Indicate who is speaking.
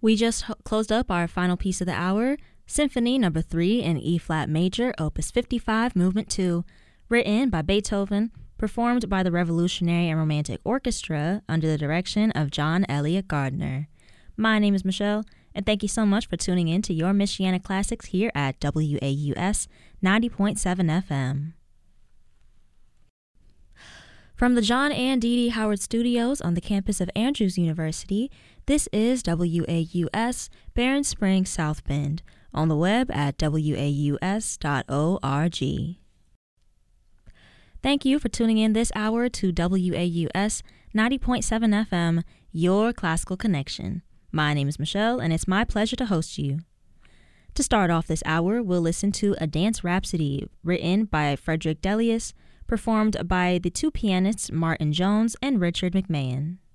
Speaker 1: We just closed up our final piece of the hour, Symphony No. 3 in E-flat major, Opus 55, Movement 2, written by Beethoven, performed by the Revolutionary and Romantic Orchestra under the direction of John Elliott Gardner. My name is Michelle, and thank you so much for tuning in to your Michiana Classics here at WAUS 90.7 FM. From the John and Dee Dee Howard Studios on the campus of Andrews University, this is WAUS Barron Springs South Bend, on the web at waus.org. Thank you for tuning in this hour to WAUS 90.7 FM, your classical connection. My name is Michelle, and it's my pleasure to host you. To start off this hour, we'll listen to A Dance Rhapsody, written by Frederick Delius, performed by the two pianists Martin Jones and Richard McMahon.